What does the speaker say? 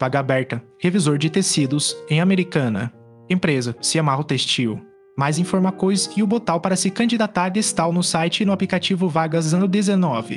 Vaga aberta, revisor de tecidos, em Americana. Empresa, Ciamarro Textil. Mais informações e o botão para se candidatar está no site e no aplicativo Vagas Ano 19.